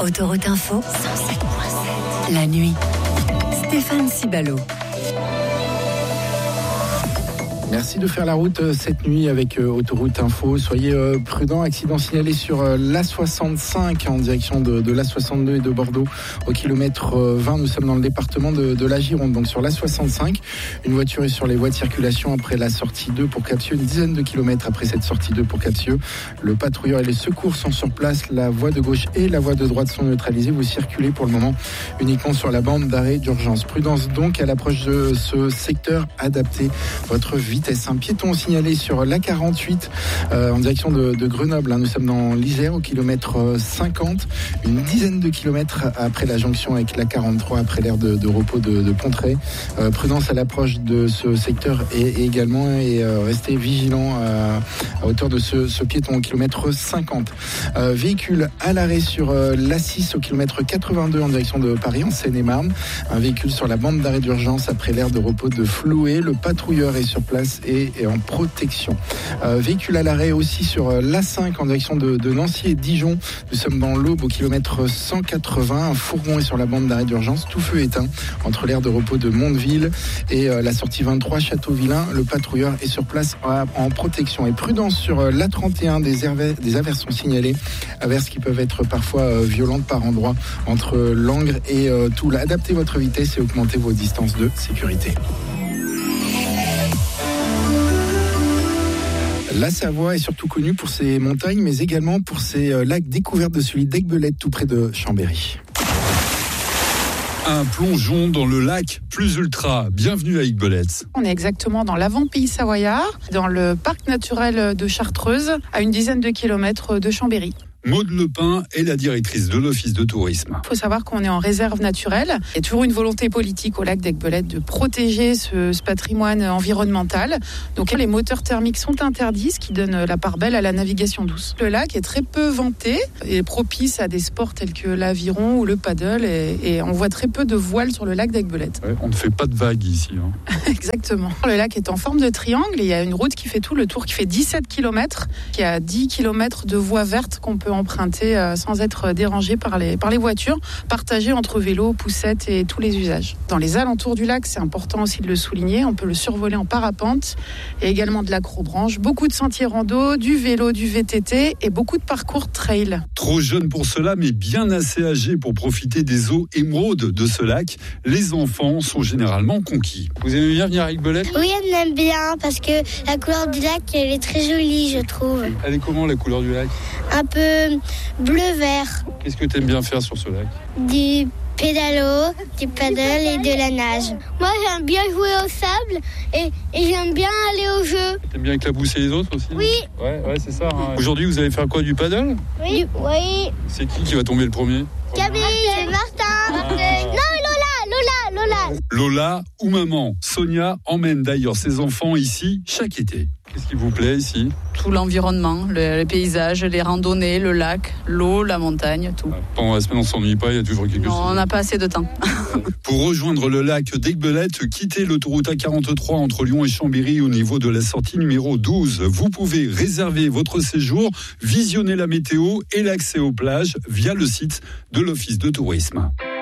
Autoroute Info 107.7. La nuit. Stéphane Cibalo. Merci de faire la route cette nuit avec Autoroute Info. Soyez prudents. Accident signalé sur l'A65 en direction de l'A62 et de Bordeaux au kilomètre 20. Nous sommes dans le département de la Gironde. Donc sur l'A65, une voiture est sur les voies de circulation après la sortie 2 pour Capsieux. Une dizaine de kilomètres après cette sortie 2 pour Capsieux. Le patrouilleur et les secours sont sur place. La voie de gauche et la voie de droite sont neutralisées. Vous circulez pour le moment uniquement sur la bande d'arrêt d'urgence. Prudence donc à l'approche de ce secteur. Adaptez votre vitesse. Un piéton signalé sur l'A48 en direction de Grenoble. Nous sommes dans l'Isère au kilomètre 50. Une dizaine de kilomètres après la jonction avec l'A43 après l'aire de repos de Pontrey. Prudence à l'approche de ce secteur et également restez vigilants à hauteur de ce piéton au kilomètre 50. Véhicule à l'arrêt sur l'A6 au kilomètre 82 en direction de Paris en Seine-et-Marne. Un véhicule sur la bande d'arrêt d'urgence après l'aire de repos de Floué. Le patrouilleur est sur place et en protection. Véhicule à l'arrêt aussi sur l'A5 en direction de Nancy et Dijon. Nous sommes dans l'Aube au kilomètre 180. Un fourgon est sur la bande d'arrêt d'urgence. Tout feu éteint entre l'aire de repos de Mondeville et la sortie 23 Châteauvillain. Le patrouilleur est sur place en protection. Et prudence sur l'A31, des averses sont signalées. Averses qui peuvent être parfois violentes par endroits entre Langres et Toul. Adaptez votre vitesse et augmentez vos distances de sécurité. La Savoie est surtout connue pour ses montagnes, mais également pour ses lacs découvertes de celui d'Aiguebelette, tout près de Chambéry. Un plongeon dans le lac plus ultra. Bienvenue à Aiguebelette. On est exactement dans l'avant-pays savoyard, dans le parc naturel de Chartreuse, à une dizaine de kilomètres de Chambéry. Maude Lepin est la directrice de l'Office de tourisme. Il faut savoir qu'on est en réserve naturelle. Il y a toujours une volonté politique au lac d'Aiguebelette de protéger ce patrimoine environnemental. Donc les moteurs thermiques sont interdits, ce qui donne la part belle à la navigation douce. Le lac est très peu vanté et propice à des sports tels que l'aviron ou le paddle. Et on voit très peu de voiles sur le lac d'Aiguebelette. Ouais, on ne fait pas de vagues ici. Exactement. Le lac est en forme de triangle et il y a une route qui fait tout le tour, qui fait 17 km, qui a 10 km de voies vertes qu'on peut emprunter sans être dérangé par les voitures, partagées entre vélos, poussettes et tous les usages. Dans les alentours du lac, c'est important aussi de le souligner, on peut le survoler en parapente et également de l'acrobranche, beaucoup de sentiers rando, du vélo, du VTT et beaucoup de parcours trail. Trop jeune pour cela, mais bien assez âgé pour profiter des eaux émeraudes de ce lac, les enfants sont généralement conquis. Vous aimez bien venir à Aiguebelette ? Oui, on aime bien parce que la couleur du lac, elle est très jolie, je trouve. Elle est comment la couleur du lac ? Un peu bleu-vert. Qu'est-ce que tu aimes bien faire sur ce lac ? Du pédalo, du paddle et de la nage. Moi, j'aime bien jouer au sable et j'aime bien aller au jeu. T'aimes bien éclabousser les autres aussi ? Oui. Ouais, c'est ça. Aujourd'hui, vous allez faire quoi, du paddle ? Oui. C'est qui va tomber le premier ? Camille, Martin. Non, Lola. Lola ou maman. Sonia emmène d'ailleurs ses enfants ici chaque été. Qu'est-ce qui vous plaît ici ? Tout l'environnement, le paysage, les randonnées, le lac, l'eau, la montagne, tout. Pendant la semaine, on ne s'ennuie pas, il y a toujours quelque chose. Non, on n'a pas assez de temps. Pour rejoindre le lac d'Aiguebelette, quittez l'autoroute A43 entre Lyon et Chambéry au niveau de la sortie numéro 12. Vous pouvez réserver votre séjour, visionner la météo et l'accès aux plages via le site de l'Office de tourisme.